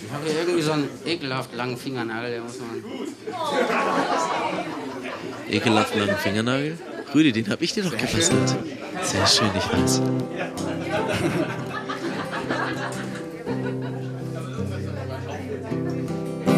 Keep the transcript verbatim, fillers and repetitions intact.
Ich habe hier irgendwie so einen ekelhaft langen Fingernagel, der muss man... Ekelhaft langen Fingernagel? Rüdi, den hab ich dir doch gebastelt. Sehr schön, ich weiß.